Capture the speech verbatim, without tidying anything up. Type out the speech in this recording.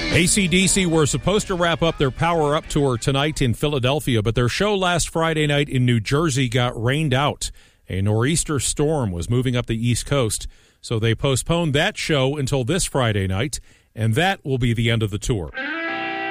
A C D C were supposed to wrap up their Power Up tour tonight in Philadelphia, but their show last Friday night in New Jersey got rained out. A nor'easter storm was moving up the East Coast, so they postponed that show until this Friday night, and that will be the end of the tour.